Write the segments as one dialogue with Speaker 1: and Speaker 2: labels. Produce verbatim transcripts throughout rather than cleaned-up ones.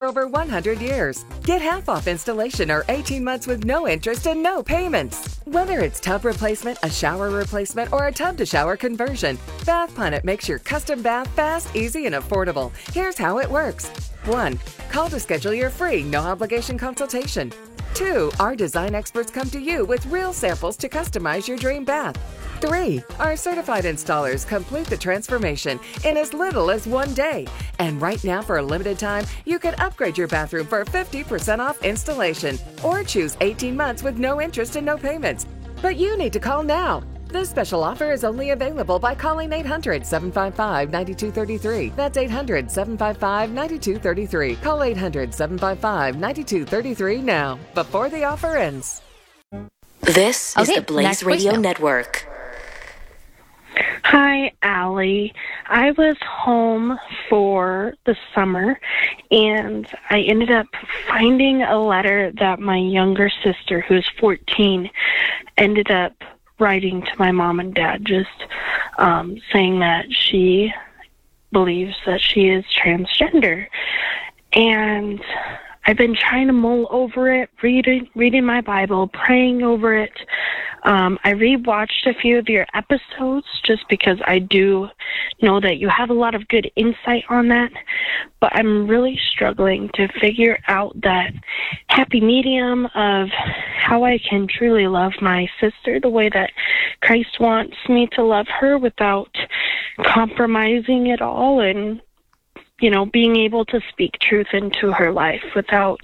Speaker 1: over one hundred years. Get half off installation or eighteen months with no interest and no payments. Whether it's tub replacement, a shower replacement, or a tub-to-shower conversion, Bath Planet makes your custom bath fast, easy, and affordable. Here's how it works. One, call to schedule your free, no-obligation consultation. Two, our design experts come to you with real samples to customize your dream bath. Three, our certified installers complete the transformation in as little as one day. And right now, for a limited time, you can upgrade your bathroom for fifty percent off installation or choose eighteen months with no interest and no payments. But you need to call now. This special offer is only available by calling eight hundred, seven five five, nine two three three. That's eight hundred, seven five five, nine two three three. Call eight hundred, seven five five, nine two three three now, before the offer ends.
Speaker 2: This is
Speaker 3: Okay,
Speaker 2: the Blaze
Speaker 3: next
Speaker 2: Radio
Speaker 3: voicemail.
Speaker 2: Network.
Speaker 4: Hi, Allie. I was home for the summer, and I ended up finding a letter that my younger sister, who's fourteen, ended up writing to my mom and dad, just um, saying that she believes that she is transgender. And I've been trying to mull over it, reading reading my Bible, praying over it. Um, I rewatched a few of your episodes just because I do know that you have a lot of good insight on that, but I'm really struggling to figure out that happy medium of how I can truly love my sister the way that Christ wants me to love her without compromising at all, and, you know, being able to speak truth into her life without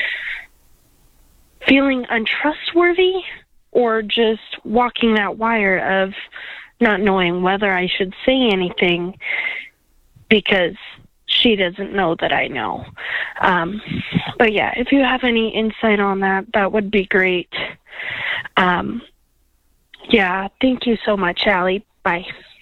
Speaker 4: feeling untrustworthy or just walking that wire of not knowing whether I should say anything because she doesn't know that I know. Um, but yeah, if you have any insight on that, that would be great. Um, yeah, thank you so much, Allie. Bye.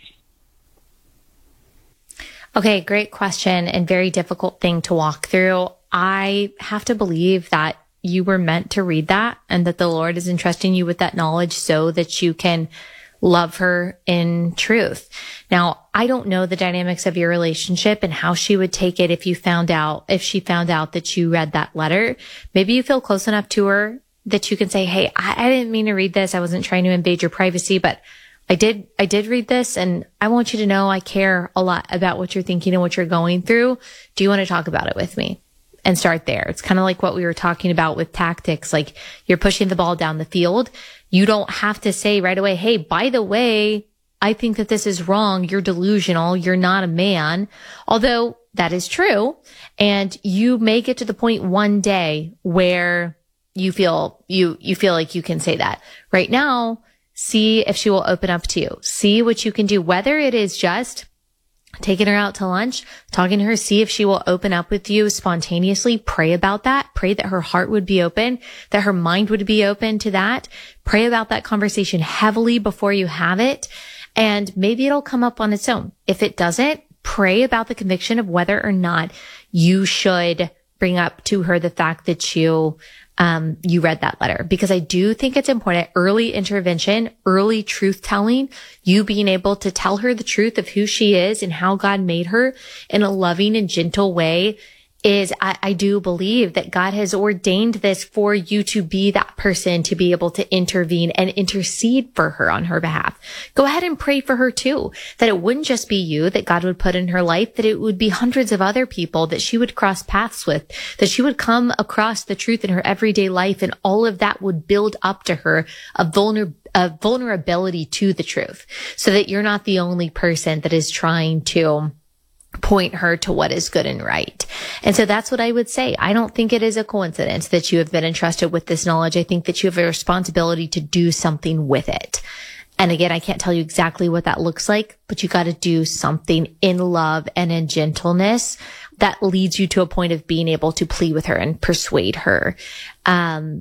Speaker 3: Okay, great question and very difficult thing to walk through. I have to believe that you were meant to read that and that the Lord is entrusting you with that knowledge so that you can love her in truth. Now, I don't know the dynamics of your relationship and how she would take it if you found out, if she found out that you read that letter. Maybe you feel close enough to her that you can say, hey, I, I didn't mean to read this. I wasn't trying to invade your privacy, but I did, I did read this, and I want you to know I care a lot about what you're thinking and what you're going through. Do you want to talk about it with me? And start there. It's kind of like what we were talking about with tactics. Like, you're pushing the ball down the field. You don't have to say right away, hey, by the way, I think that this is wrong. You're delusional. You're not a man. Although that is true. And you may get to the point one day where you feel, you, you feel like you can say that. Right now, see if she will open up to you. See what you can do, whether it is just taking her out to lunch, talking to her, see if she will open up with you spontaneously. Pray about that. Pray that her heart would be open, that her mind would be open to that. Pray about that conversation heavily before you have it. And maybe it'll come up on its own. If it doesn't, pray about the conviction of whether or not you should bring up to her the fact that you Um, you read that letter, because I do think it's important. Early intervention, early truth telling, you being able to tell her the truth of who she is and how God made her in a loving and gentle way is, I, I do believe that God has ordained this for you to be that person, to be able to intervene and intercede for her on her behalf. Go ahead and pray for her too, that it wouldn't just be you that God would put in her life, that it would be hundreds of other people that she would cross paths with, that she would come across the truth in her everyday life, and all of that would build up to her a vulner a vulnerability to the truth, so that you're not the only person that is trying to point her to what is good and right. And so that's what I would say. I don't think it is a coincidence that you have been entrusted with this knowledge. I think that you have a responsibility to do something with it. And again, I can't tell you exactly what that looks like, but you got to do something in love and in gentleness that leads you to a point of being able to plead with her and persuade her. Um,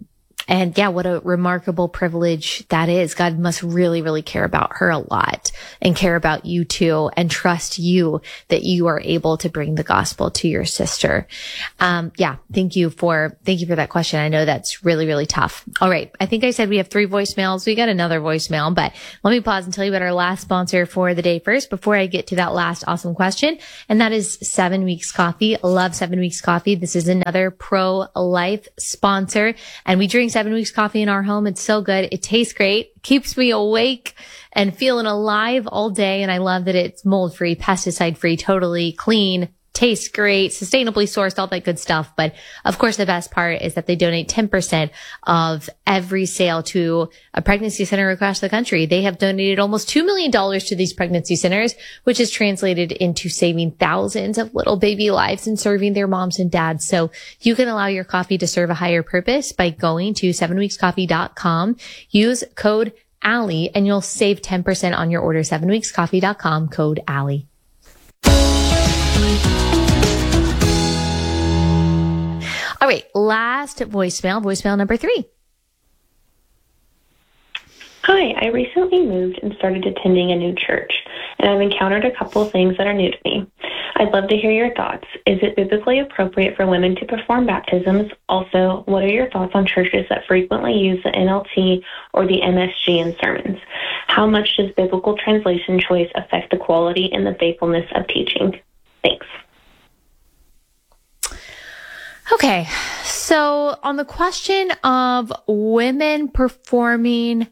Speaker 3: And yeah, what a remarkable privilege that is. God must really, really care about her a lot and care about you too and trust you that you are able to bring the gospel to your sister. Um, yeah, thank you for, thank you for that question. I know that's really, really tough. All right. I think I said we have three voicemails. We got another voicemail, but let me pause and tell you about our last sponsor for the day first before I get to that last awesome question. And that is Seven Weeks Coffee. Love Seven Weeks Coffee. This is another pro-life sponsor, and we drink Seven Weeks Coffee in our home. It's so good. It tastes great, keeps me awake and feeling alive all day. And I love that it's mold free, pesticide free, totally clean, tastes great, sustainably sourced, all that good stuff. But of course, the best part is that they donate ten percent of every sale to a pregnancy center across the country. They have donated almost two million dollars to these pregnancy centers, which is translated into saving thousands of little baby lives and serving their moms and dads. So you can allow your coffee to serve a higher purpose by going to seven weeks coffee dot com. Use code Allie and you'll save ten percent on your order. seven weeks coffee dot com, code Allie. All right, last voicemail, voicemail number three.
Speaker 5: Hi, I recently moved and started attending a new church, and I've encountered a couple of things that are new to me. I'd love to hear your thoughts. Is it biblically appropriate for women to perform baptisms? Also, what are your thoughts on churches that frequently use the N L T or the M S G in sermons? How much does biblical translation choice affect the quality and the faithfulness of teaching? Thanks.
Speaker 3: Okay, so on the question of women performing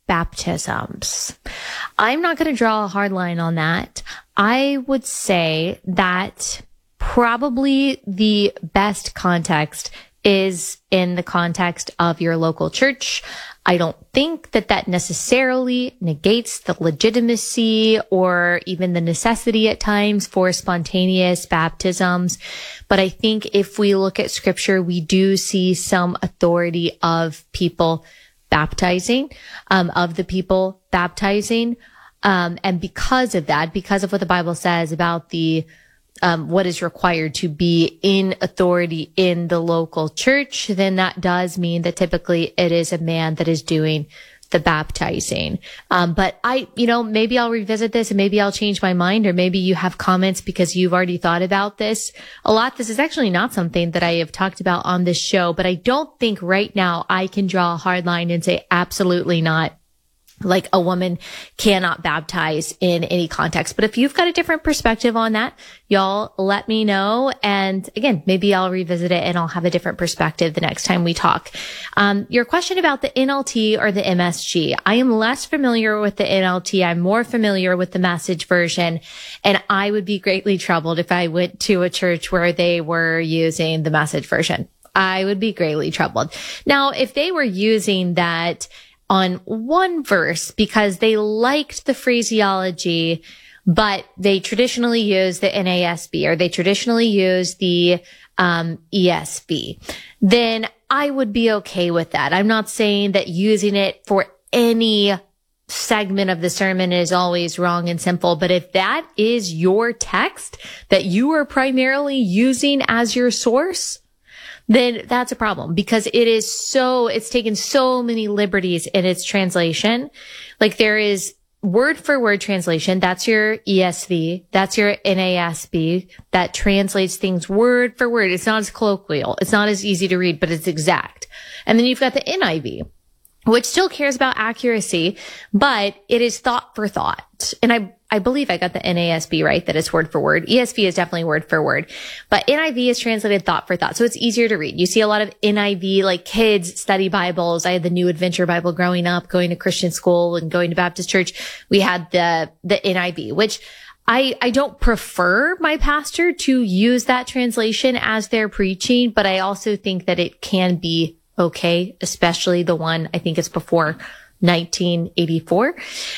Speaker 3: baptisms, I'm not going to draw a hard line on that. I would say that probably the best context is in the context of your local church. I don't think that that necessarily negates the legitimacy or even the necessity at times for spontaneous baptisms. But I think if we look at scripture, we do see some authority of people baptizing, um, of the people baptizing. Um, and because of that, because of what the Bible says about the Um, what is required to be in authority in the local church, then that does mean that typically it is a man that is doing the baptizing. Um, but I, you know, maybe I'll revisit this and maybe I'll change my mind, or maybe you have comments because you've already thought about this a lot. This is actually not something that I have talked about on this show, but I don't think right now I can draw a hard line and say absolutely not. Like a woman cannot baptize in any context. But if you've got a different perspective on that, y'all let me know. And again, maybe I'll revisit it and I'll have a different perspective the next time we talk. Um, your question about the N L T or the M S G. I am less familiar with the N L T. I'm more familiar with the Message version. And I would be greatly troubled if I went to a church where they were using the Message version. I would be greatly troubled. Now, if they were using that on one verse because they liked the phraseology, but they traditionally use the N A S B or they traditionally use the um, E S V, then I would be okay with that. I'm not saying that using it for any segment of the sermon is always wrong and simple, but if that is your text that you are primarily using as your source, then that's a problem because it is so, it's taken so many liberties in its translation. Like there is word for word translation. That's your E S V. That's your N A S B that translates things word for word. It's not as colloquial. It's not as easy to read, but it's exact. And then you've got the N I V, which still cares about accuracy, but it is thought for thought. And I, I believe I got the N A S B right, that it's word for word. E S V is definitely word for word, but N I V is translated thought for thought. So it's easier to read. You see a lot of N I V, like kids study Bibles. I had the New Adventure Bible growing up, going to Christian school and going to Baptist church. We had the, the N I V, which I, I don't prefer my pastor to use that translation as they're preaching, but I also think that it can be okay, especially the one, I think it's before nineteen eighty-four.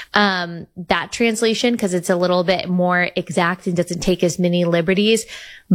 Speaker 3: Um, that translation, because it's a little bit more exact and doesn't take as many liberties.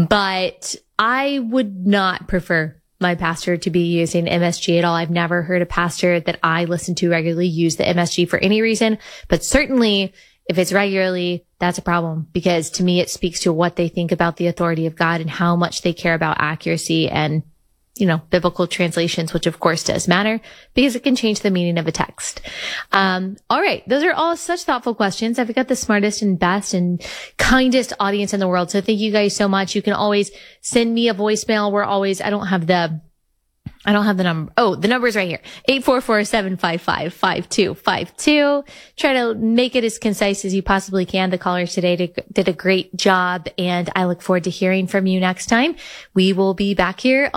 Speaker 3: But I would not prefer my pastor to be using M S G at all. I've never heard a pastor that I listen to regularly use the M S G for any reason, but certainly if it's regularly, that's a problem because to me, it speaks to what they think about the authority of God and how much they care about accuracy. And you know, biblical translations, which of course does matter because it can change the meaning of a text. Um, all right. Those are all such thoughtful questions. I've got the smartest and best and kindest audience in the world. So thank you guys so much. You can always send me a voicemail. We're always, I don't have the, I don't have the number. Oh, the number is right here. eight four four, seven five five, five two five two. Try to make it as concise as you possibly can. The callers today did, did a great job, and I look forward to hearing from you next time. We will be back here